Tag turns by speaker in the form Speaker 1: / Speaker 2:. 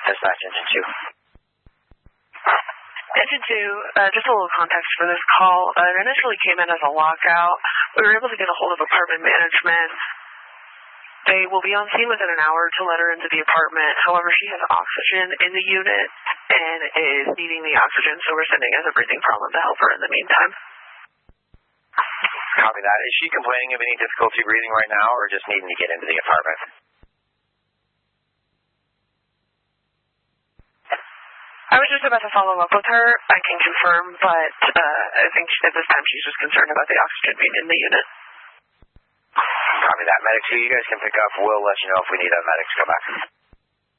Speaker 1: Dispatch Engine 2.
Speaker 2: Engine 2, just a little context for this call. It initially came in as a lockout. We were able to get a hold of apartment management. They will be on scene within an hour to let her into the apartment. However, she has oxygen in the unit and is needing the oxygen, so we're sending as a breathing problem to help her in the meantime.
Speaker 1: Copy that. Is she complaining of any difficulty breathing right now or just needing to get into the apartment?
Speaker 2: I was just about to follow up with her. I can confirm, but I think at this time she's just concerned about the oxygen being in the unit.
Speaker 1: Copy that. Medics, who you guys can pick up, we'll let you know if we need medics to come back.